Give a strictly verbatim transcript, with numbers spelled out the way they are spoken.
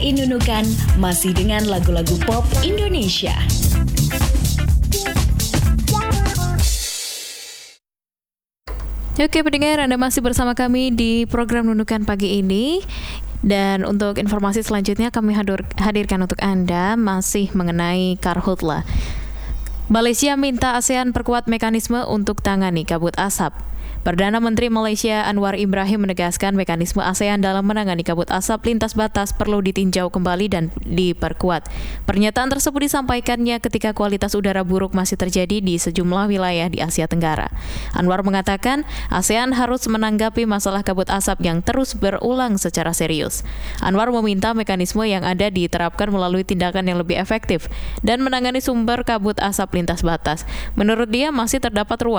R I Nunukan masih dengan lagu-lagu pop Indonesia. Oke pendengar, Anda masih bersama kami di program Nunukan pagi ini. Dan untuk informasi selanjutnya kami hadir, hadirkan untuk Anda masih mengenai Karhutla. Malaysia minta ASEAN perkuat mekanisme untuk tangani kabut asap. Perdana Menteri Malaysia Anwar Ibrahim menegaskan mekanisme ASEAN dalam menangani kabut asap lintas batas perlu ditinjau kembali dan diperkuat. Pernyataan tersebut disampaikannya ketika kualitas udara buruk masih terjadi di sejumlah wilayah di Asia Tenggara. Anwar mengatakan ASEAN harus menanggapi masalah kabut asap yang terus berulang secara serius. Anwar meminta mekanisme yang ada diterapkan melalui tindakan yang lebih efektif dan menangani sumber kabut asap lintas batas. Menurut dia masih terdapat ruang